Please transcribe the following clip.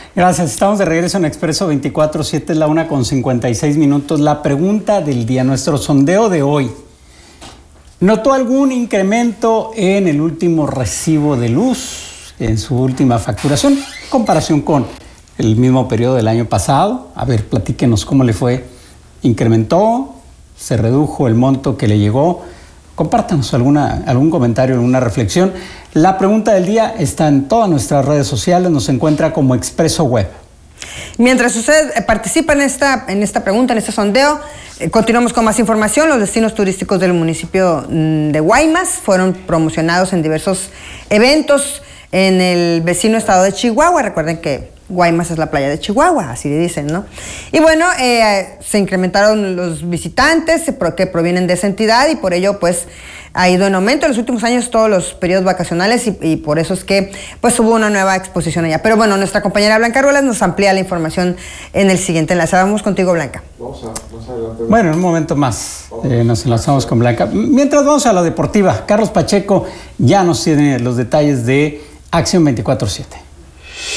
Gracias, estamos de regreso en Expreso 24/7, es la 1:56. La pregunta del día, nuestro sondeo de hoy. ¿Notó algún incremento en el último recibo de luz, en su última facturación, en comparación con el mismo periodo del año pasado? A ver, platíquenos cómo le fue. ¿Incrementó? ¿Se redujo el monto que le llegó? Compártanos algún comentario, alguna reflexión. La pregunta del día está en todas nuestras redes sociales, nos encuentra como Expreso Web. Mientras usted participa en esta pregunta, en este sondeo, continuamos con más información. Los destinos turísticos del municipio de Guaymas fueron promocionados en diversos eventos en el vecino estado de Chihuahua. Recuerden que Guaymas es la playa de Chihuahua, así le dicen, ¿no? Y bueno, se incrementaron los visitantes que provienen de esa entidad y por ello, pues, ha ido en aumento en los últimos años todos los periodos vacacionales y por eso es que, pues, hubo una nueva exposición allá. Pero bueno, nuestra compañera Blanca Ruelas nos amplía la información en el siguiente enlace. Vamos contigo, Blanca. Bueno, en un momento más nos enlazamos con Blanca. Mientras vamos a la deportiva, Carlos Pacheco ya nos tiene los detalles de Acción 24/7.